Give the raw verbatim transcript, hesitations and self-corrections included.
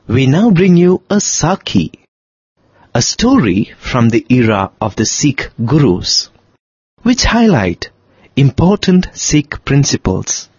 we now bring you a Sakhi, a story from the era of the Sikh Gurus, which highlight important Sikh principles.